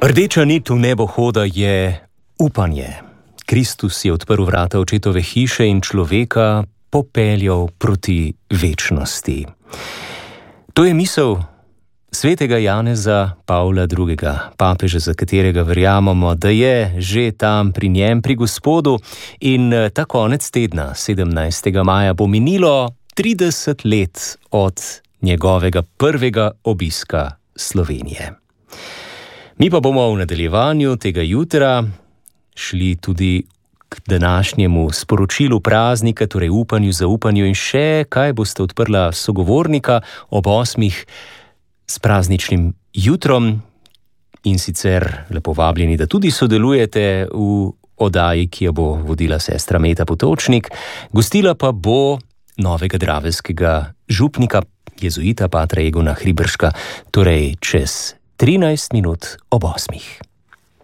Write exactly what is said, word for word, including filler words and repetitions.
Rdeča nit v nebohoda je upanje. Kristus je odprl vrata očetove hiše in človeka popeljal proti večnosti. To je misel svetega Janeza Pavla drugega., papeža, za katerega verjamemo, da je že tam pri njem, pri Gospodu, in ta konec tedna, sedemnajstega maja, bo minilo trideset let od njegovega prvega obiska Slovenije. Mi pa bomo v nadaljevanju tega jutra šli tudi k današnjemu sporočilu praznika, torej upanju, zaupanju, in še kaj boste odprla sogovornika ob osmih s prazničnim jutrom, in sicer lepo vabljeni, da tudi sodelujete v oddaji, ki jo bo vodila sestra Meta Potočnik. Gostila pa bo novega draveljskega župnika, jezuita patra Egona Hriberška, torej čez trinajst minut ob osmih.